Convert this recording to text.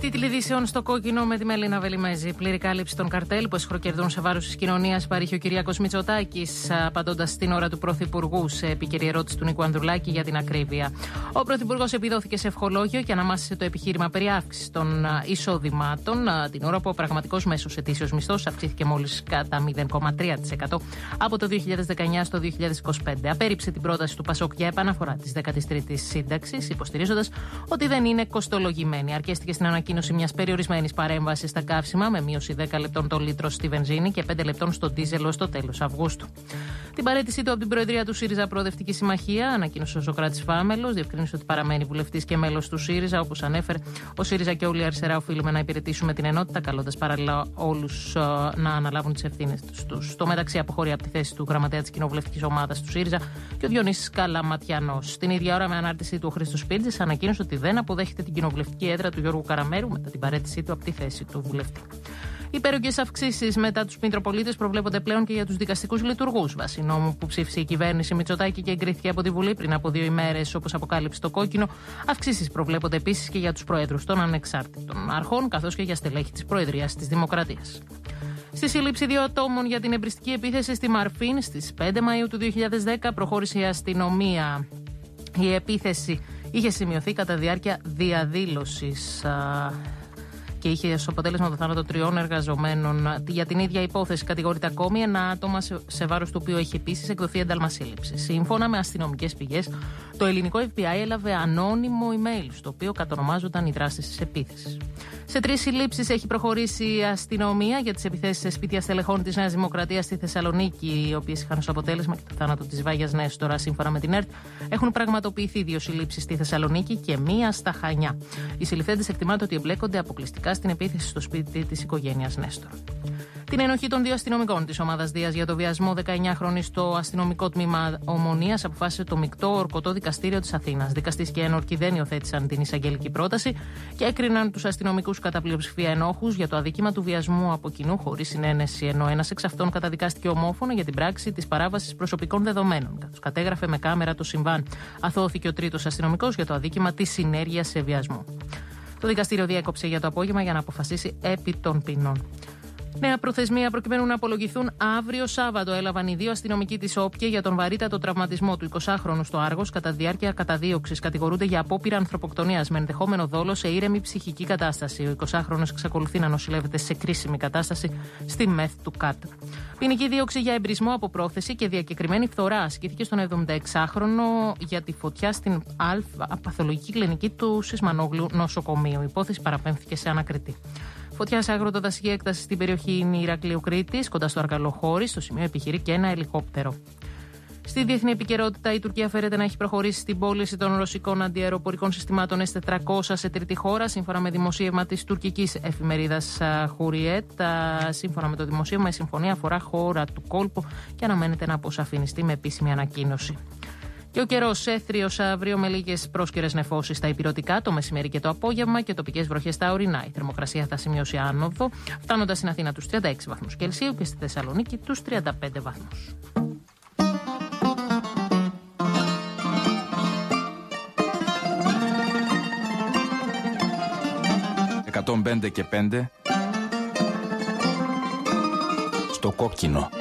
Τίτλοι ειδήσεων στο κόκκινο με τη Μελίνα Βελιμέζη. Πλήρη κάλυψη των καρτέλ που εσχροκερδούν σε βάρος της κοινωνίας παρήχε ο Κυριάκος Μητσοτάκης, απαντώντας στην ώρα του Πρωθυπουργού σε επίκαιρη ερώτηση του Νίκου Ανδρουλάκη για την ακρίβεια. Ο Πρωθυπουργός επιδόθηκε σε ευχολόγιο και αναμάσισε το επιχείρημα περί αύξησης των εισοδημάτων, την ώρα που ο πραγματικός μέσος ετήσιος μισθός αυξήθηκε μόλις κατά 0,3% από το 2019 στο 2025. Απέρριψε την πρόταση του ΠΑΣΟΚ για επαναφορά της 13ης σύνταξης, υποστηρίζοντας ότι δεν είναι κοστολογημένη. Αρκέστηκε στην ανακοίνωση μιας περιορισμένης παρέμβασης στα καύσιμα, με μείωση 10 λεπτών το λίτρο στη βενζίνη και 5 λεπτών στο ντίζελ ως το τέλος Αυγούστου. Την παραίτησή του από την Προεδρία του ΣΥΡΙΖΑ Προοδευτική Συμμαχία ανακοίνωσε ο Σωκράτης Φάμελος, διευκρίνησε ότι παραμένει βουλευτής και μέλος του ΣΥΡΙΖΑ. Όπως ανέφερε, ο ΣΥΡΙΖΑ και όλη η αριστερά οφείλουμε να υπηρετήσουμε την ενότητα, καλώντας παράλληλα όλους να αναλάβουν τις ευθύνες τους. Στο μεταξύ, αποχωρεί από τη θέση του γραμματέα της κοινοβουλευτικής ομάδας του ΣΥΡΙΖΑ και ο Διονύσης Καλαματιανός. Την ίδια ώρα, με ανάρτησή του, ο Χρήστος Πίντζης ανακοίνωσε ότι δεν αποδέχεται την κοινοβουλευτική έδρα του Γιώργου Καραμέρου μετά την παραίτησή του από τη θέση του βουλευτή. Υπέρογγες αυξήσεις μετά τους Μητροπολίτες προβλέπονται πλέον και για τους δικαστικούς λειτουργούς. Βάσει νόμου που ψήφισε η κυβέρνηση Μητσοτάκη και εγκρίθηκε από τη Βουλή πριν από 2 ημέρες, όπως αποκάλυψε το κόκκινο, αυξήσεις προβλέπονται επίσης και για τους προέδρους των ανεξάρτητων αρχών, καθώς και για στελέχη της Προεδρίας της Δημοκρατίας. Στη σύλληψη 2 ατόμων για την εμπριστική επίθεση στη Μαρφίν στις 5 Μαΐου του 2010 προχώρησε η αστυνομία. Η επίθεση είχε σημειωθεί κατά διάρκεια διαδήλωσης και είχε ως αποτέλεσμα το θάνατο 3 εργαζομένων. Για την ίδια υπόθεση κατηγορείται ακόμη ένα άτομα σε βάρος του οποίου έχει επίσης εκδοθεί ένταλμα σύλληψης. Σύμφωνα με αστυνομικές πηγές, το ελληνικό FBI έλαβε ανώνυμο email στο οποίο κατονομάζονταν οι δράστες της επίθεσης. Σε 3 συλλήψεις έχει προχωρήσει η αστυνομία για τις επιθέσεις σε σπίτια στελεχών της Νέας Δημοκρατίας στη Θεσσαλονίκη, οι οποίες είχαν ως αποτέλεσμα και το θάνατο της Βάγιας Νέστορα. Σύμφωνα με την ΕΡΤ, έχουν πραγματοποιηθεί 2 συλλήψεις στη Θεσσαλονίκη και 1 στα Χανιά. Οι συλληφθέντες εκτιμάται ότι εμπλέκονται αποκλειστικά στην επίθεση στο σπίτι της οικογένειας Νέστορα. Την ενοχή των 2 αστυνομικών της ομάδας Δίας για το βιασμό 19χρονη στο αστυνομικό τμήμα Ομονίας αποφάσισε το μεικτό ορκωτό δικαστήριο της Αθήνας. Δικαστής και ένορκοι δεν υιοθέτησαν την εισαγγελική πρόταση και έκριναν τους αστυνομικούς κατά πλειοψηφία ενόχους για το αδίκημα του βιασμού από κοινού χωρίς συνένεση, ενώ ένας εξ αυτών καταδικάστηκε ομόφωνα για την πράξη της παράβασης προσωπικών δεδομένων, καθώς κατέγραφε με κάμερα το συμβάν. Αθώθηκε ο 3ος αστυνομικός για το αδίκημα της συνέργειας σε βιασμό. Το δικαστήριο διέκοψε για το απόγευμα για να αποφασίσει επί των ποινών. Νέα προθεσμία προκειμένου να απολογηθούν αύριο Σάββατο έλαβαν οι 2 αστυνομικοί της ΟΠΚΕ για τον βαρύτατο τραυματισμό του 20χρονου στο Άργος κατά τη διάρκεια καταδίωξης. Κατηγορούνται για απόπειρα ανθρωποκτονίας με ενδεχόμενο δόλο σε ήρεμη ψυχική κατάσταση. Ο 20χρονος εξακολουθεί να νοσηλεύεται σε κρίσιμη κατάσταση στη ΜΕΘ του ΚΑΤ. Ποινική δίωξη για εμπρισμό από πρόθεση και διακεκριμένη φθορά ασκήθηκε στον 76χρονο για τη φωτιά στην παθολογική κλινική του Σισμανόγλου νοσοκομείου. Η υπόθεση παραπέμφθηκε σε ανακριτή. Φωτιά σε αγροτοδασική έκταση στην περιοχή Ηρακλείου Κρήτης, κοντά στο Αργαλοχώρι, στο σημείο επιχειρεί και ένα ελικόπτερο. Στη διεθνή επικαιρότητα, η Τουρκία φέρεται να έχει προχωρήσει στην πώληση των ρωσικών αντιαεροπορικών συστημάτων S-400 σε τρίτη χώρα, σύμφωνα με δημοσίευμα της τουρκικής εφημερίδας Hurriyet. Σύμφωνα με το δημοσίευμα, η συμφωνία αφορά χώρα του κόλπου και αναμένεται να αποσαφινιστεί με επίσημη ανακοίνωση. Και ο καιρός έθριος αύριο με λίγες πρόσκαιρες νεφώσεις στα ηπειρωτικά το μεσημέρι και το απόγευμα και τοπικές βροχές στα ορεινά. Η θερμοκρασία θα σημειώσει άνοδο, φτάνοντας στην Αθήνα τους 36 βαθμούς Κελσίου και στη Θεσσαλονίκη τους 35 βαθμούς. 105 και 5 στο κόκκινο.